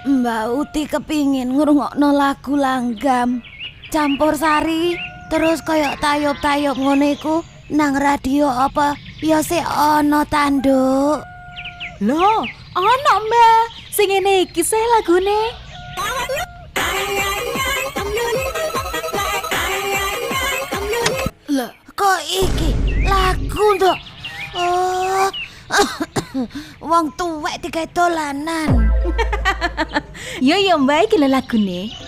Mbak Uti kepingin ngrungokno lagu Langgam Campursari terus koyok tayub-tayub ngono iku nang radio apa ya sik ana tanduk. Loh, ana Mbak. Sing ngene iki sih lagune. Lah, kok iki lagu nduk? Oh. Wong tuwek digawe dolanan. Yo Mbak iki lho lagune.